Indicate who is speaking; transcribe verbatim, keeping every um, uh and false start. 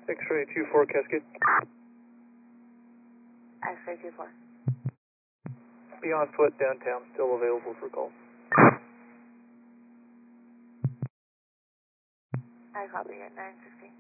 Speaker 1: X-ray two four Cascade.
Speaker 2: X-ray two four.
Speaker 1: Beyond Foot downtown, still available for calls.
Speaker 2: I copy it, nine sixty.